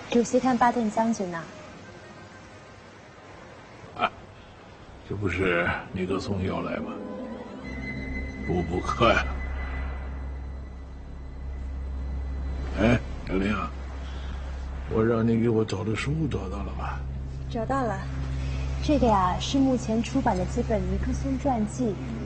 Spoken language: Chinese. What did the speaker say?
主席看巴顿将军呢。 啊，这不是尼克松要来吗？补补课呀。哎，小玲啊，我让你给我找的书找到了吧？ 找到了，这个呀是目前出版的几本尼克松传记，